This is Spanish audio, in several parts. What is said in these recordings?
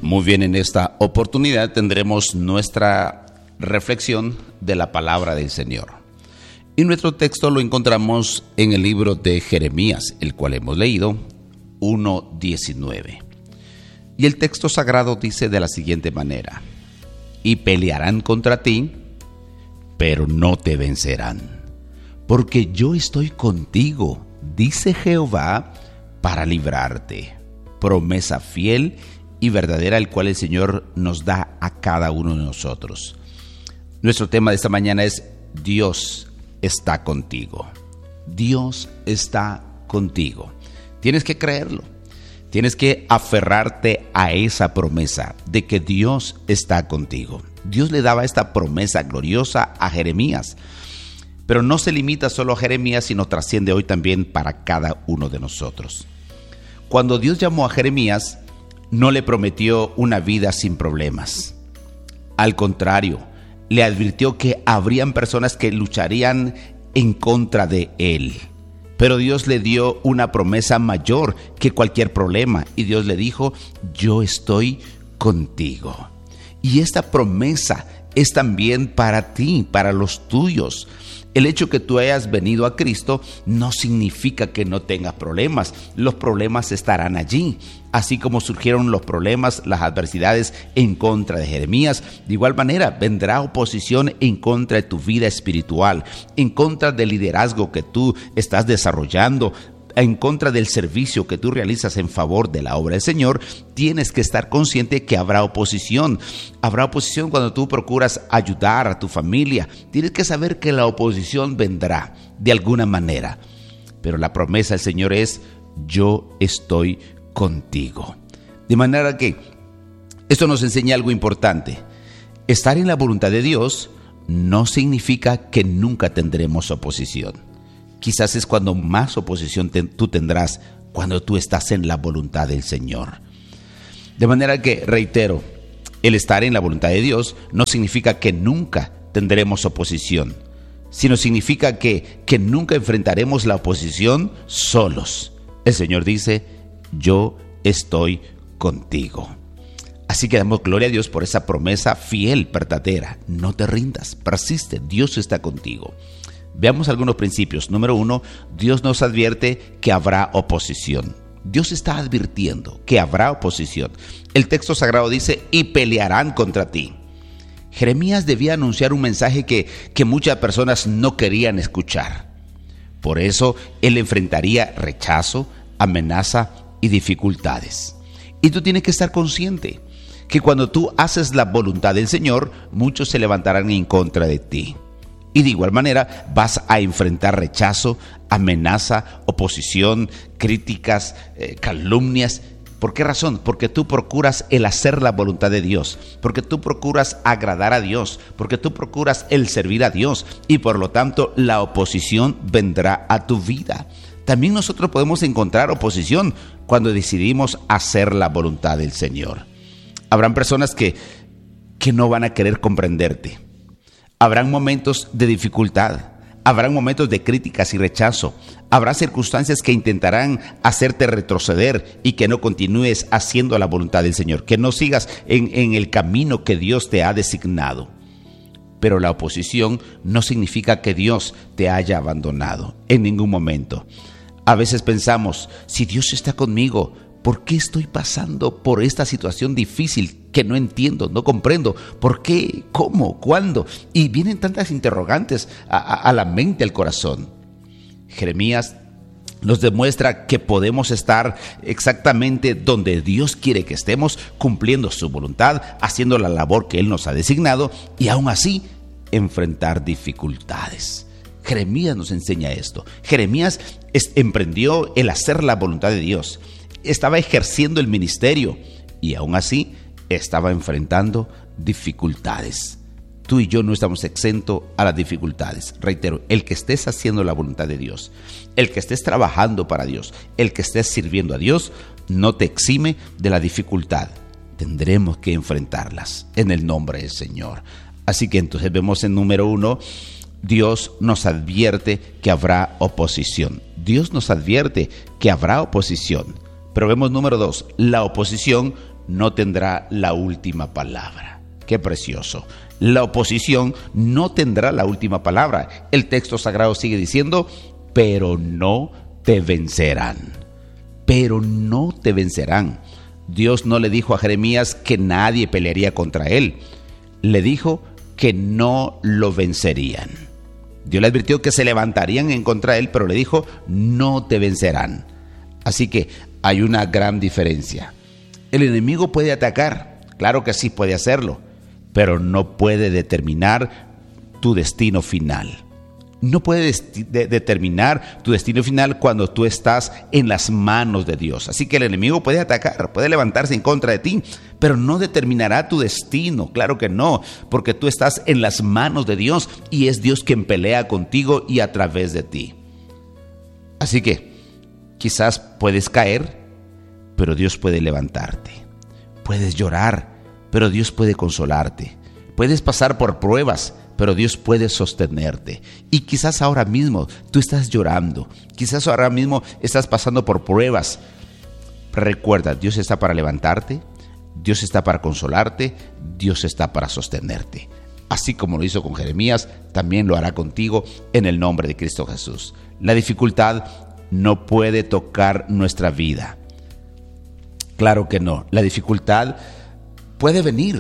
Muy bien, en esta oportunidad tendremos nuestra reflexión de la palabra del Señor. Y nuestro texto lo encontramos en el libro de Jeremías, el cual hemos leído, 1:19. Y el texto sagrado dice de la siguiente manera: y pelearán contra ti, pero no te vencerán, porque yo estoy contigo, dice Jehová, para librarte. Promesa fiel y verdadera, el cual el Señor nos da a cada uno de nosotros. Nuestro tema de esta mañana es: Dios está contigo. Dios está contigo. Tienes que creerlo. Tienes que aferrarte a esa promesa de que Dios está contigo. Dios le daba esta promesa gloriosa a Jeremías, pero no se limita solo a Jeremías, sino trasciende hoy también para cada uno de nosotros. Cuando Dios llamó a Jeremías, no le prometió una vida sin problemas. Al contrario, le advirtió que habrían personas que lucharían en contra de él. Pero Dios le dio una promesa mayor que cualquier problema, y Dios le dijo: yo estoy contigo. Y esta promesa es también para ti, para los tuyos. El hecho que tú hayas venido a Cristo no significa que no tengas problemas. Los problemas estarán allí. Así como surgieron los problemas, las adversidades en contra de Jeremías, de igual manera vendrá oposición en contra de tu vida espiritual, en contra del liderazgo que tú estás desarrollando, en contra del servicio que tú realizas en favor de la obra del Señor. Tienes que estar consciente que habrá oposición. Habrá oposición cuando tú procuras ayudar a tu familia. Tienes que saber que la oposición vendrá de alguna manera. Pero la promesa del Señor es: yo estoy contigo. De manera que esto nos enseña algo importante. Estar en la voluntad de Dios no significa que nunca tendremos oposición. Quizás es cuando más oposición tú tendrás, cuando tú estás en la voluntad del Señor. De manera que, reitero, el estar en la voluntad de Dios no significa que nunca tendremos oposición, sino significa que nunca enfrentaremos la oposición solos. El Señor dice: yo estoy contigo. Así que damos gloria a Dios por esa promesa fiel, verdadera. No te rindas, persiste, Dios está contigo. Veamos algunos principios. Número 1, Dios nos advierte que habrá oposición. Dios está advirtiendo que habrá oposición. El texto sagrado dice: y pelearán contra ti. Jeremías debía anunciar un mensaje que muchas personas no querían escuchar. Por eso él enfrentaría rechazo, amenaza y dificultades. Y tú tienes que estar consciente que cuando tú haces la voluntad del Señor, muchos se levantarán en contra de ti. Y de igual manera vas a enfrentar rechazo, amenaza, oposición, críticas, calumnias. ¿Por qué razón? Porque tú procuras el hacer la voluntad de Dios, porque tú procuras agradar a Dios, porque tú procuras el servir a Dios, y por lo tanto la oposición vendrá a tu vida. También nosotros podemos encontrar oposición cuando decidimos hacer la voluntad del Señor. Habrán personas que no van a querer comprenderte. Habrán momentos de dificultad, habrán momentos de críticas y rechazo, habrá circunstancias que intentarán hacerte retroceder y que no continúes haciendo la voluntad del Señor, que no sigas en el camino que Dios te ha designado. Pero la oposición no significa que Dios te haya abandonado en ningún momento. A veces pensamos: si Dios está conmigo, ¿por qué estoy pasando por esta situación difícil que no entiendo, no comprendo? ¿Por qué? ¿Cómo? ¿Cuándo? Y vienen tantas interrogantes a la mente, al corazón. Jeremías nos demuestra que podemos estar exactamente donde Dios quiere que estemos, cumpliendo su voluntad, haciendo la labor que Él nos ha designado, y aún así enfrentar dificultades. Jeremías nos enseña esto. Jeremías emprendió el hacer la voluntad de Dios. Estaba ejerciendo el ministerio y aún así estaba enfrentando dificultades. Tú y yo no estamos exentos a las dificultades. Reitero, el que estés haciendo la voluntad de Dios, el que estés trabajando para Dios, el que estés sirviendo a Dios, no te exime de la dificultad. Tendremos que enfrentarlas en el nombre del Señor. Así que entonces vemos en número 1, Dios nos advierte que habrá oposición. Dios nos advierte que habrá oposición. Pero vemos número 2, la oposición no tendrá la última palabra. ¡Qué precioso! La oposición no tendrá la última palabra. El texto sagrado sigue diciendo, pero no te vencerán. Pero no te vencerán. Dios no le dijo a Jeremías que nadie pelearía contra él. Le dijo que no lo vencerían. Dios le advirtió que se levantarían en contra de él, pero le dijo, no te vencerán. Así que hay una gran diferencia. El enemigo puede atacar, claro que sí puede hacerlo, pero no puede determinar tu destino final. No puede determinar tu destino final cuando tú estás en las manos de Dios. Así que el enemigo puede atacar, puede levantarse en contra de ti, pero no determinará tu destino. Claro que no, porque tú estás en las manos de Dios y es Dios quien pelea contigo y a través de ti. Así que quizás puedes caer, pero Dios puede levantarte. Puedes llorar, pero Dios puede consolarte. Puedes pasar por pruebas, pero Dios puede sostenerte. Y quizás ahora mismo tú estás llorando, quizás ahora mismo estás pasando por pruebas. Recuerda, Dios está para levantarte, Dios está para consolarte, Dios está para sostenerte. Así como lo hizo con Jeremías, también lo hará contigo en el nombre de Cristo Jesús. La dificultad no puede tocar nuestra vida. Claro que no. La dificultad puede venir,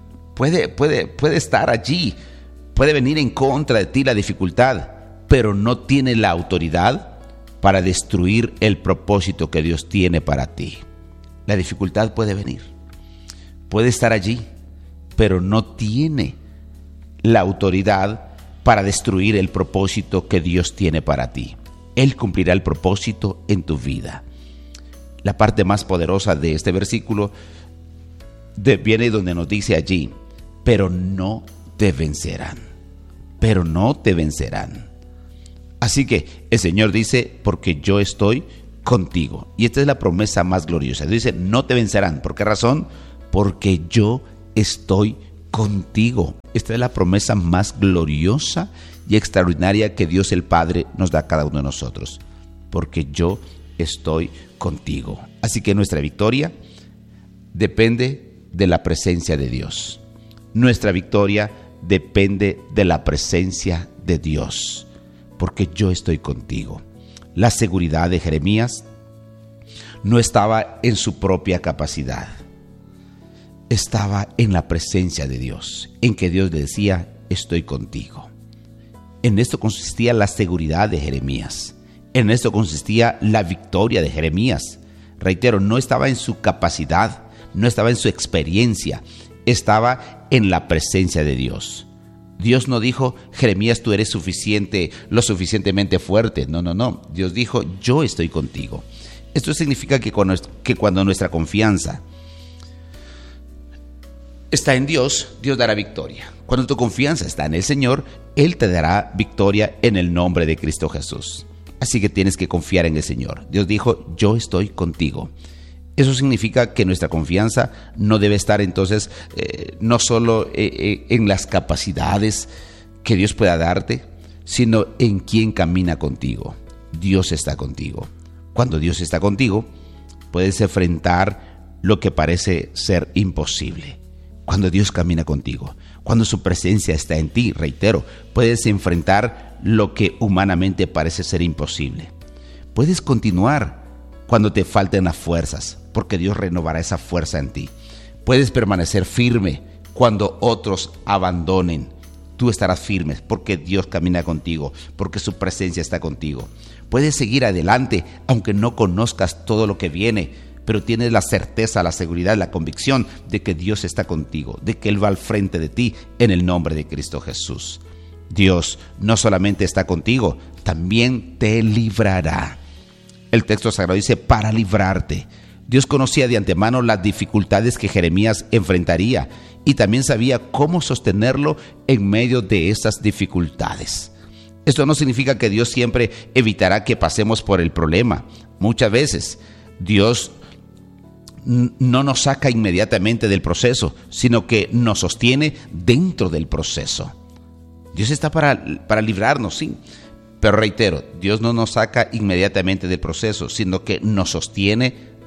puede estar allí. Puede venir en contra de ti la dificultad, pero no tiene la autoridad para destruir el propósito que Dios tiene para ti. La dificultad puede venir, puede estar allí, pero no tiene la autoridad para destruir el propósito que Dios tiene para ti. Él cumplirá el propósito en tu vida. La parte más poderosa de este versículo viene donde nos dice allí, pero no te vencerán, pero no te vencerán. Así que el Señor dice, porque yo estoy contigo. Y esta es la promesa más gloriosa. Dice, no te vencerán. ¿Por qué razón? Porque yo estoy contigo. Esta es la promesa más gloriosa y extraordinaria que Dios el Padre nos da a cada uno de nosotros. Porque yo estoy contigo. Así que nuestra victoria depende de la presencia de Dios. Nuestra victoria depende de la presencia de Dios, porque yo estoy contigo. La seguridad de Jeremías no estaba en su propia capacidad, estaba en la presencia de Dios, en que Dios le decía, estoy contigo. En esto consistía la seguridad de Jeremías, en esto consistía la victoria de Jeremías. Reitero, no estaba en su capacidad, no estaba en su experiencia, estaba en la presencia de Dios. Dios no dijo, Jeremías, tú eres lo suficientemente fuerte. No. Dios dijo, yo estoy contigo. Esto significa que cuando nuestra confianza está en Dios, Dios dará victoria. Cuando tu confianza está en el Señor, Él te dará victoria en el nombre de Cristo Jesús. Así que tienes que confiar en el Señor. Dios dijo, yo estoy contigo. Eso significa que nuestra confianza no debe estar entonces no solo en las capacidades que Dios pueda darte, sino en quién camina contigo. Dios está contigo. Cuando Dios está contigo, puedes enfrentar lo que parece ser imposible. Cuando Dios camina contigo, cuando su presencia está en ti, reitero, puedes enfrentar lo que humanamente parece ser imposible. Puedes continuar cuando te falten las fuerzas, porque Dios renovará esa fuerza en ti. Puedes permanecer firme cuando otros abandonen. Tú estarás firme porque Dios camina contigo, porque su presencia está contigo. Puedes seguir adelante aunque no conozcas todo lo que viene, pero tienes la certeza, la seguridad, la convicción de que Dios está contigo, de que Él va al frente de ti en el nombre de Cristo Jesús. Dios no solamente está contigo, también te librará. El texto sagrado dice, para librarte. Dios conocía de antemano las dificultades que Jeremías enfrentaría y también sabía cómo sostenerlo en medio de estas dificultades. Esto no significa que Dios siempre evitará que pasemos por el problema. Muchas veces Dios no nos saca inmediatamente del proceso, sino que nos sostiene dentro del proceso. Dios está para librarnos, sí. Pero reitero, Dios no nos saca inmediatamente del proceso, sino que nos sostiene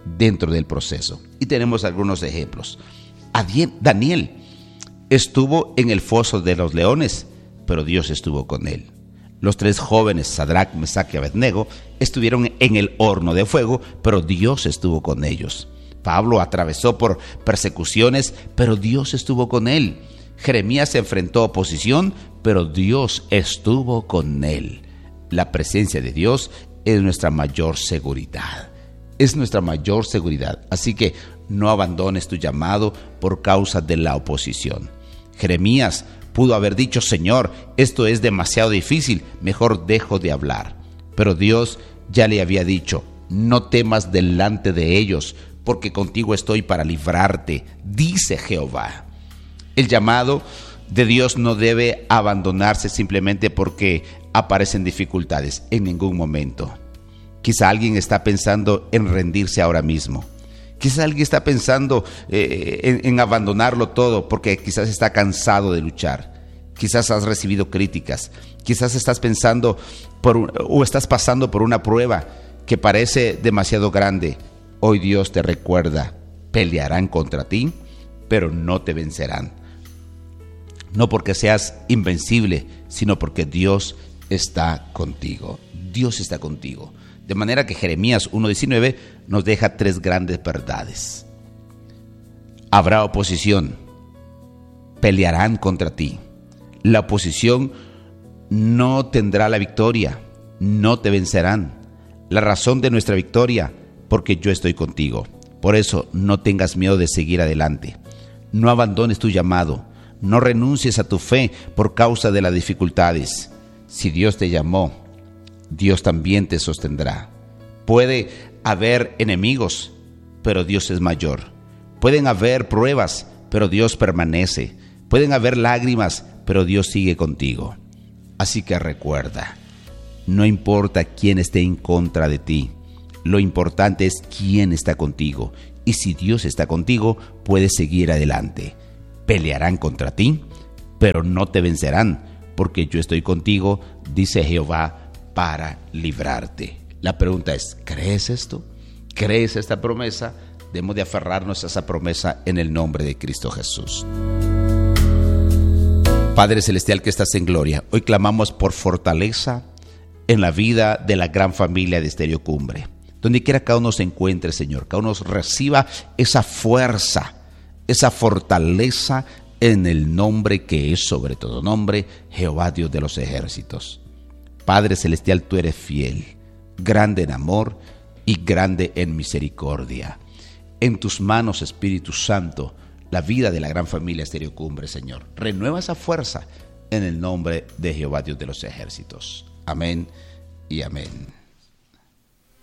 dentro del proceso. Y tenemos algunos ejemplos. Daniel estuvo en el foso de los leones, pero Dios estuvo con él. Los 3 jóvenes, Sadrac, Mesac y Abednego, estuvieron en el horno de fuego, pero Dios estuvo con ellos. Pablo atravesó por persecuciones, pero Dios estuvo con él. Jeremías se enfrentó a oposición, pero Dios estuvo con él. La presencia de Dios es nuestra mayor seguridad. Es nuestra mayor seguridad. Así que no abandones tu llamado por causa de la oposición. Jeremías pudo haber dicho: Señor, esto es demasiado difícil, mejor dejo de hablar. Pero Dios ya le había dicho: no temas delante de ellos, porque contigo estoy para librarte, dice Jehová. El llamado de Dios no debe abandonarse simplemente porque aparecen dificultades, en ningún momento. Quizá alguien está pensando en rendirse ahora mismo. Quizás alguien está pensando en abandonarlo todo porque quizás está cansado de luchar. Quizás has recibido críticas. Quizás estás pensando o estás pasando por una prueba que parece demasiado grande. Hoy Dios te recuerda: pelearán contra ti, pero no te vencerán. No porque seas invencible, sino porque Dios está contigo. Dios está contigo. De manera que Jeremías 1:19 nos deja 3 grandes verdades. Habrá oposición, pelearán contra ti. La oposición no tendrá la victoria, no te vencerán. La razón de nuestra victoria, porque yo estoy contigo. Por eso no tengas miedo de seguir adelante. No abandones tu llamado, no renuncies a tu fe por causa de las dificultades. Si Dios te llamó, Dios también te sostendrá. Puede haber enemigos, pero Dios es mayor. Pueden haber pruebas, pero Dios permanece. Pueden haber lágrimas, pero Dios sigue contigo. Así que recuerda, no importa quién esté en contra de ti, lo importante es quién está contigo. Y si Dios está contigo, puedes seguir adelante. Pelearán contra ti, pero no te vencerán, porque yo estoy contigo, dice Jehová, para librarte. La pregunta es: ¿crees esto? ¿Crees esta promesa? Debemos de aferrarnos a esa promesa en el nombre de Cristo Jesús. Padre Celestial que estás en gloria, hoy clamamos por fortaleza en la vida de la gran familia de Estéreo Cumbre. Donde quiera cada uno se encuentre, Señor, cada uno reciba esa fuerza, esa fortaleza en el nombre que es sobre todo nombre, Jehová Dios de los ejércitos. Padre Celestial, tú eres fiel, grande en amor y grande en misericordia. En tus manos, Espíritu Santo, la vida de la gran familia Estéreo Cumbre, Señor. Renueva esa fuerza en el nombre de Jehová Dios de los ejércitos. Amén y amén.